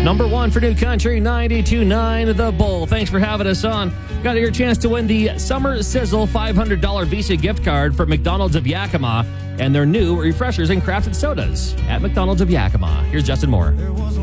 Number one for New Country, 92.9 The Bull. Thanks for having us on. Got your chance to win the Summer Sizzle $500 Visa gift card from McDonald's of Yakima and their new refreshers and crafted sodas at McDonald's of Yakima. Here's Justin Moore.